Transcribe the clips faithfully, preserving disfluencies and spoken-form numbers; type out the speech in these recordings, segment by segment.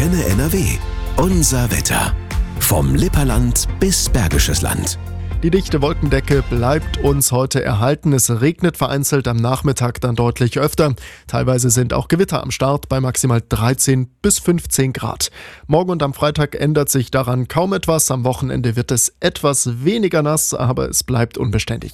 Antenne N R W. Unser Wetter. Vom Lipperland bis Bergisches Land. Die dichte Wolkendecke bleibt uns heute erhalten. Es regnet vereinzelt am Nachmittag dann deutlich öfter. Teilweise sind auch Gewitter am Start bei maximal dreizehn bis fünfzehn Grad. Morgen und am Freitag ändert sich daran kaum etwas. Am Wochenende wird es etwas weniger nass, aber es bleibt unbeständig.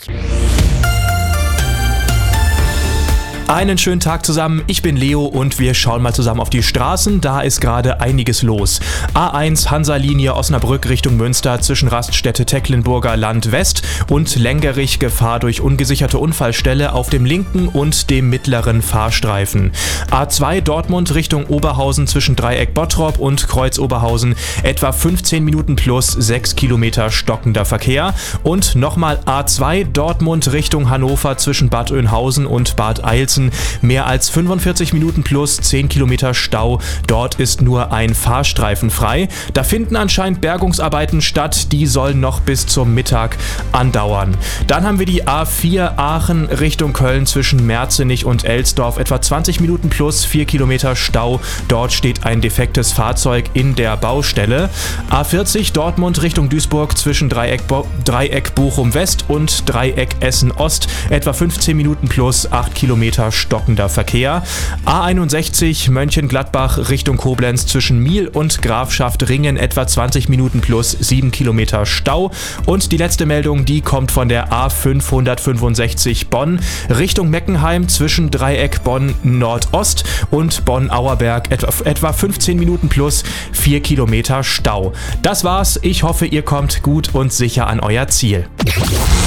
Einen schönen Tag zusammen, ich bin Leo und wir schauen mal zusammen auf die Straßen, da ist gerade einiges los. A eins Hansa-Linie Osnabrück Richtung Münster zwischen Raststätte Tecklenburger Land West und Lengerich Gefahr durch ungesicherte Unfallstelle auf dem linken und dem mittleren Fahrstreifen. A zwei Dortmund Richtung Oberhausen zwischen Dreieck Bottrop und Kreuz Oberhausen etwa fünfzehn Minuten plus sechs Kilometer stockender Verkehr und nochmal A zwei Dortmund Richtung Hannover zwischen Bad Oeynhausen und Bad Eilsen mehr als fünfundvierzig Minuten plus zehn Kilometer Stau. Dort ist nur ein Fahrstreifen frei. Da finden anscheinend Bergungsarbeiten statt. Die sollen noch bis zum Mittag andauern. Dann haben wir die A vier Aachen Richtung Köln zwischen Merzenich und Elsdorf. Etwa zwanzig Minuten plus vier Kilometer Stau. Dort steht ein defektes Fahrzeug in der Baustelle. A vierzig Dortmund Richtung Duisburg zwischen Dreieck, Bo- Dreieck Bochum West und Dreieck Essen Ost. Etwa fünfzehn Minuten plus acht Kilometer stockender Verkehr. A einundsechzig Mönchengladbach Richtung Koblenz zwischen Miel und Grafschaft Ringen etwa zwanzig Minuten plus sieben Kilometer Stau. Und die letzte Meldung, die kommt von der A fünfhundertfünfundsechzig Bonn Richtung Meckenheim zwischen Dreieck Bonn Nordost und Bonn-Auerberg etwa, etwa fünfzehn Minuten plus vier Kilometer Stau. Das war's. Ich hoffe, ihr kommt gut und sicher an euer Ziel.